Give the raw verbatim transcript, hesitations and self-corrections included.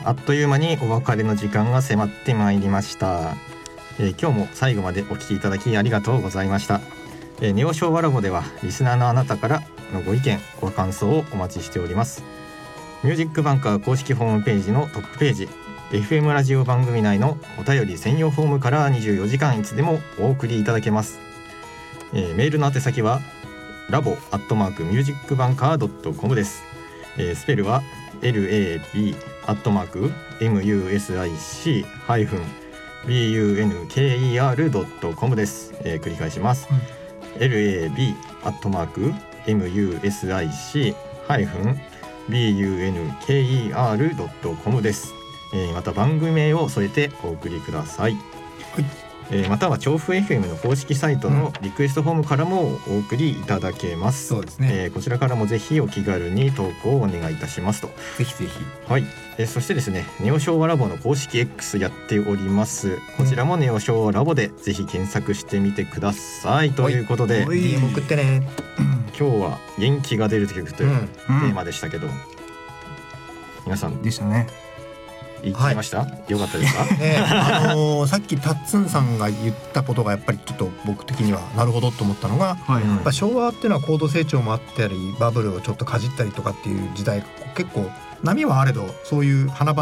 あっという間にお別れの時間が迫ってまいりました。えー、今日も最後までお聞きいただきありがとうございました。えー、ネオ昭和ラボではリスナーのあなたからのご意見ご感想をお待ちしております。ミュージックバンカー公式ホームページのトップページ、 エフエム ラジオ番組内のお便り専用フォームからにじゅうよじかんいつでもお送りいただけます。えー、メールの宛先はラボアットマークミュージックバンカードットコムです。えー、スペルは ラブ アットマーク ミュージック ハイフン バンカー ドットコム です。えー、繰り返します、うん、ラブ アットマーク ミュージック ハイフン バンカー ドットコム です。えー、また番組名を添えてお送りください。はい、えー、または調布 エフエム の公式サイトのリクエストフォームからもお送りいただけます。 そうですね、 えー、こちらからもぜひお気軽に投稿をお願いいたしますと。 ぜひぜひ。 はい、えー、そしてですね、ネオ昭和ラボの公式 X やっております。こちらもネオ昭和ラボでぜひ検索してみてください、うん、ということでディーエム 送ってね。 今日は元気が出る曲というテーマでしたけど、うんうん、皆さんでしたね。 言いました、はい、よかったですか、 ね、あのー、さっきタッツンさんが言ったことがやっぱりちょっと僕的にはなるほどと思ったのが、はいはい、やっぱ昭和っていうのは高度成長もあったりバブルをちょっとかじったりとかっていう時代結構波はあれどそういう華々